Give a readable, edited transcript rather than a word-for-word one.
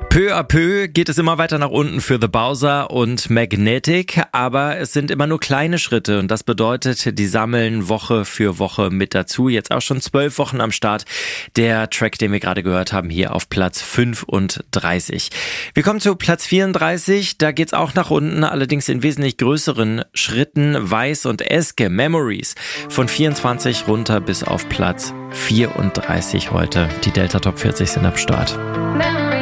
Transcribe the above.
Peu à peu geht es immer weiter nach unten für The Bowser und Magnetic, aber es sind immer nur kleine Schritte und das bedeutet, die sammeln Woche für Woche mit dazu. Jetzt auch schon 12 Wochen am Start. Der Track, den wir gerade gehört haben, hier auf Platz 35. Wir kommen zu Platz 34, da geht's auch nach unten, allerdings in wesentlich größeren Schritten. Weiß und Eske, Memories, von 24 runter bis auf Platz 34 heute. Die Delta Top 40 sind am Start.